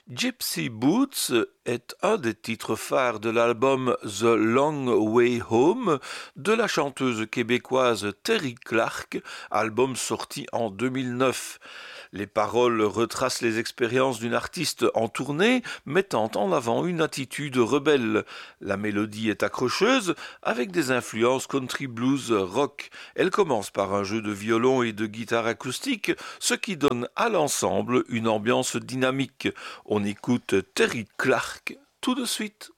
Gypsy Boots est un des titres phares de l'album The Long Way Home de la chanteuse québécoise Terry Clark, album sorti en 2009. Les paroles retracent les expériences d'une artiste en tournée, mettant en avant une attitude rebelle. La mélodie est accrocheuse, avec des influences country blues rock. Elle commence par un jeu de violon et de guitare acoustique, ce qui donne à l'ensemble une ambiance dynamique. On écoute Terry Clark tout de suite.